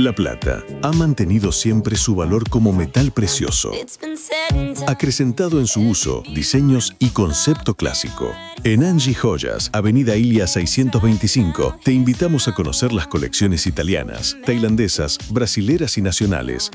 La plata ha mantenido siempre su valor como metal precioso, acrecentado en su uso, diseños y concepto clásico. En Angie Joyas, Avenida Ilia 625, te invitamos a conocer las colecciones italianas, tailandesas, brasileras y nacionales